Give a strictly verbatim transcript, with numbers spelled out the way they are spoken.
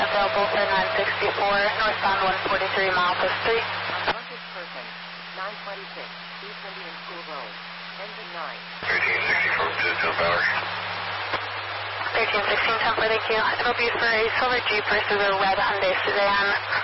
available for nine sixty-four, northbound one forty-three, Malthus three. Wanted person, nine twenty-six, East Indian School Road, engine nine. thirteen sixty-four, two power. thirteen sixteen, ten four, thank you. It'll be for a silver Jeep versus a red Hyundai sedan.